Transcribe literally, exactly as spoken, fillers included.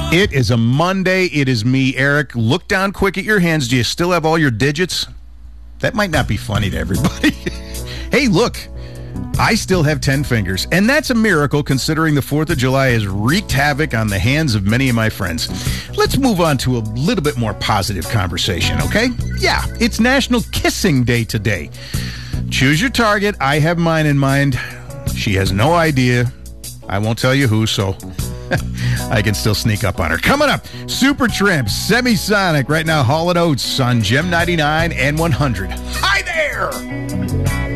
It is a Monday. It is me, Eric. Look down quick at your hands. Do you still have all your digits? That might not be funny to everybody. Hey, look. I still have ten fingers, and that's a miracle considering the fourth of July has wreaked havoc on the hands of many of my friends. Let's move on to a little bit more positive conversation, okay? Yeah, it's National Kissing Day today. Choose your target. I have mine in mind. She has no idea. I won't tell you who, so I can still sneak up on her. Coming up, Supertramp, Semisonic, right now, Hall and Oates on Gem ninety-nine and one hundred. Hi there!